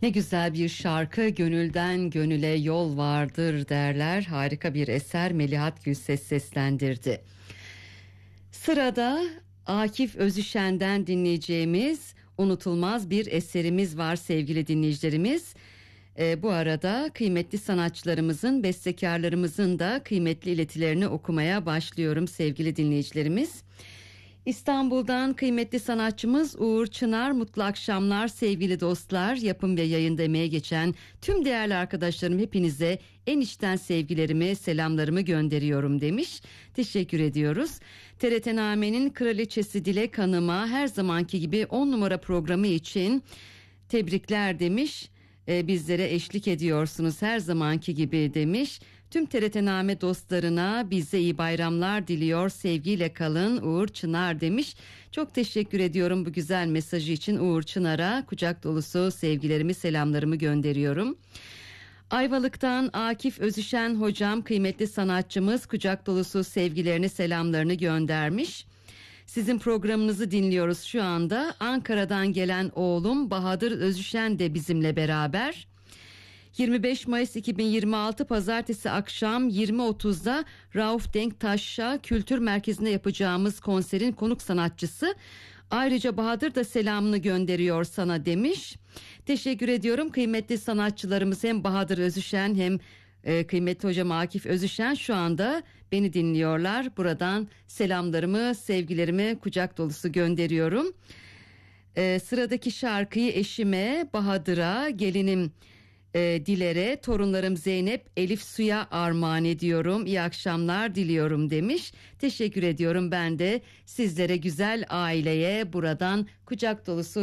Ne güzel bir şarkı, gönülden gönüle yol vardır derler. Harika bir eser, Melihat Gülses seslendirdi. Sırada Akif Özüşen'den dinleyeceğimiz unutulmaz bir eserimiz var sevgili dinleyicilerimiz. Bu arada kıymetli sanatçılarımızın, bestekarlarımızın da kıymetli iletilerini okumaya başlıyorum sevgili dinleyicilerimiz. İstanbul'dan kıymetli sanatçımız Uğur Çınar, mutlu akşamlar sevgili dostlar. Yapım ve yayında emeğe geçen tüm değerli arkadaşlarım, hepinize en içten sevgilerimi, selamlarımı gönderiyorum demiş. Teşekkür ediyoruz. TRT Name'nin kraliçesi Dilek Hanım'a her zamanki gibi 10 numara programı için tebrikler demiş. Bizlere eşlik ediyorsunuz her zamanki gibi demiş. Tüm TRT Name dostlarına bize iyi bayramlar diliyor, sevgiyle kalın Uğur Çınar demiş. Çok teşekkür ediyorum bu güzel mesajı için Uğur Çınar'a, kucak dolusu sevgilerimi, selamlarımı gönderiyorum. Ayvalık'tan Akif Özüşen hocam, kıymetli sanatçımız, kucak dolusu sevgilerini, selamlarını göndermiş. Sizin programınızı dinliyoruz şu anda. Ankara'dan gelen oğlum Bahadır Özüşen de bizimle beraber. 25 Mayıs 2026 Pazartesi akşam 20.30'da Rauf Denktaş'a Kültür Merkezi'nde yapacağımız konserin konuk sanatçısı. Ayrıca Bahadır da selamını gönderiyor sana demiş. Teşekkür ediyorum. Kıymetli sanatçılarımız hem Bahadır Özüşen hem kıymetli hocam Akif Özüşen şu anda beni dinliyorlar. Buradan selamlarımı, sevgilerimi kucak dolusu gönderiyorum. Sıradaki şarkıyı eşime, Bahadır'a, gelinim Diler'e, torunlarım Zeynep, Elif Su'ya armağan ediyorum. İyi akşamlar diliyorum demiş. Teşekkür ediyorum ben de sizlere, güzel aileye buradan kucak dolusu